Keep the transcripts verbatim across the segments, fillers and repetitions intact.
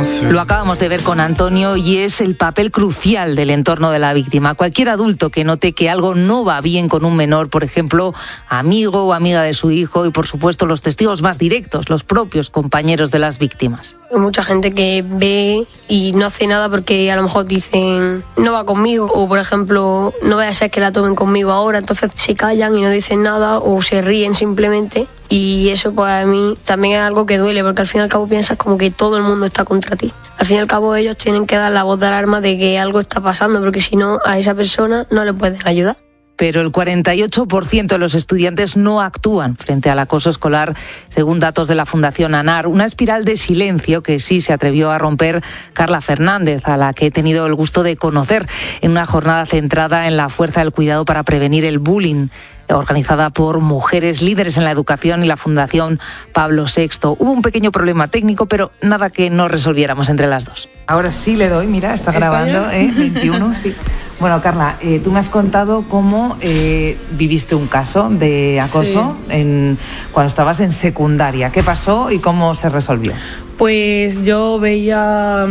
Lo acabamos de ver con Antonio y es el papel crucial del entorno de la víctima. Cualquier adulto que note que algo no va bien con un menor, por ejemplo, amigo o amiga de su hijo, y por supuesto los testigos más directos, los propios compañeros de las víctimas. Hay mucha gente que ve y no hace nada porque a lo mejor dicen no va conmigo, o por ejemplo no vaya a ser que la tomen conmigo ahora, entonces se callan y no dicen nada o se ríen simplemente, y eso pues a mí también es algo que duele, porque al fin y al cabo piensas como que todo el mundo está contra ti. Al fin y al cabo ellos tienen que dar la voz de alarma de que algo está pasando, porque si no a esa persona no le pueden ayudar. Pero el cuarenta y ocho por ciento de los estudiantes no actúan frente al acoso escolar, según datos de la Fundación ANAR. Una espiral de silencio que sí se atrevió a romper Carla Fernández, a la que he tenido el gusto de conocer en una jornada centrada en la fuerza del cuidado para prevenir el bullying, organizada por Mujeres Líderes en la Educación y la Fundación Pablo sexto. Hubo un pequeño problema técnico, pero nada que no resolviéramos entre las dos. Ahora sí le doy, mira, está grabando, ¿eh? veintiuno, sí. Bueno, Carla, eh, tú me has contado cómo eh, viviste un caso de acoso sí. en, cuando estabas en secundaria. ¿Qué pasó y cómo se resolvió? Pues yo veía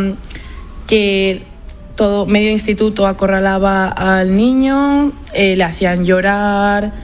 que todo medio instituto acorralaba al niño, eh, le hacían llorar,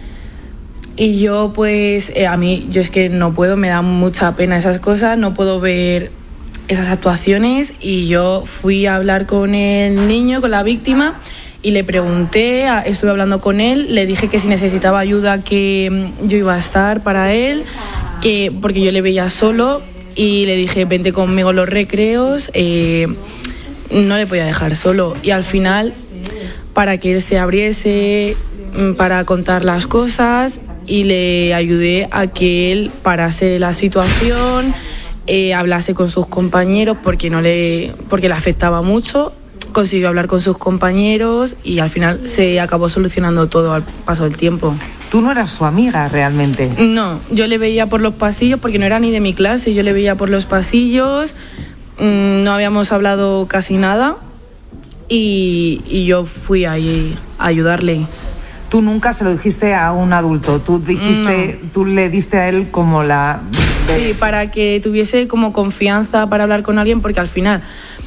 y yo pues eh, a mí, yo es que no puedo, me da mucha pena esas cosas, no puedo ver esas actuaciones, y yo fui a hablar con el niño, con la víctima, y le pregunté, estuve hablando con él, le dije que si necesitaba ayuda que yo iba a estar para él, que porque yo le veía solo, y le dije vente conmigo a los recreos, eh, no le podía dejar solo, y al final para que él se abriese, para contar las cosas, y le ayudé a que él parase la situación, eh, hablase con sus compañeros porque no le porque le afectaba mucho. Consiguió hablar con sus compañeros y al final se acabó solucionando todo al paso del tiempo. ¿Tú no eras su amiga realmente? No, yo le veía por los pasillos porque no era ni de mi clase, yo le veía por los pasillos, no habíamos hablado casi nada y, y yo fui ahí a ayudarle. Tú nunca se lo dijiste a un adulto, tú dijiste, no. tú le diste a él como la... Sí, para que tuviese como confianza para hablar con alguien, porque al final,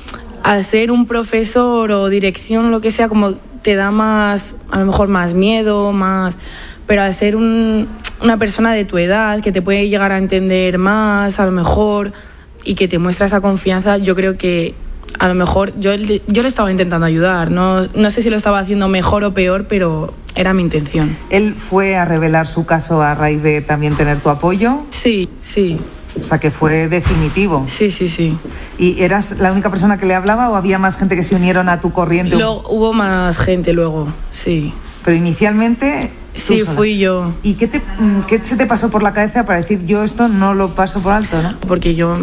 al ser un profesor o dirección o lo que sea, como te da más, a lo mejor más miedo, más... Pero al ser un, una persona de tu edad que te puede llegar a entender más, a lo mejor, y que te muestra esa confianza, yo creo que a lo mejor yo, yo le estaba intentando ayudar. No, no sé si lo estaba haciendo mejor o peor, pero era mi intención. ¿Él fue a revelar su caso a raíz de también tener tu apoyo? Sí, sí. O sea, que fue definitivo. Sí, sí, sí. ¿Y eras la única persona que le hablaba o había más gente que se unieron a tu corriente? Luego, hubo más gente luego, sí. Pero inicialmente... Sí, sola. Fui yo. ¿Y qué, te, qué se te pasó por la cabeza para decir yo esto no lo paso por alto, no? Porque yo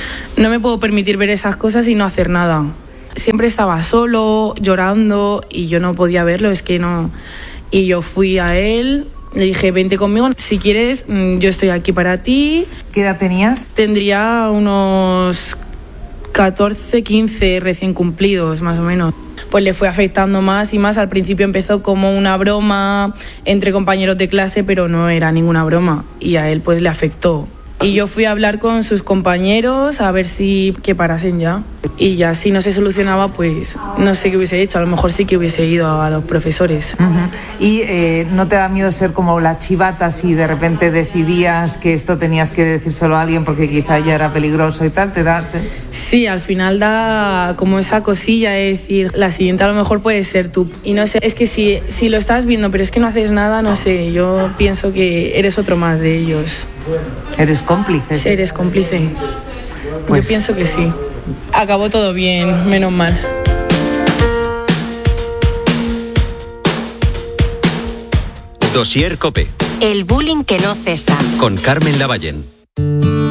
no me puedo permitir ver esas cosas y no hacer nada. Siempre estaba solo, llorando, y yo no podía verlo, es que no... Y yo fui a él, le dije, vente conmigo, si quieres, yo estoy aquí para ti. ¿Qué edad tenías? Tendría unos catorce, quince recién cumplidos, más o menos. Pues le fue afectando más y más. Al principio empezó como una broma entre compañeros de clase, pero no era ninguna broma, y a él pues le afectó. Y yo fui a hablar con sus compañeros a ver si que parasen ya. Y ya si no se solucionaba, pues no sé qué hubiese hecho. A lo mejor sí que hubiese ido a los profesores. Uh-huh. ¿Y eh, no te da miedo ser como la chivata si de repente decidías que esto tenías que decírselo a alguien porque quizá ya era peligroso y tal? ¿Te da...? Te... Sí, al final da como esa cosilla de decir, la siguiente a lo mejor puede ser tú. Y no sé, es que si, si lo estás viendo pero es que no haces nada, no sé, yo pienso que eres otro más de ellos. ¿Eres cómplice? Sí, eres cómplice. Pues... Yo pienso que sí. Acabó todo bien, menos mal. Dossier COPE. El bullying que no cesa. Con Carmen Lavallén.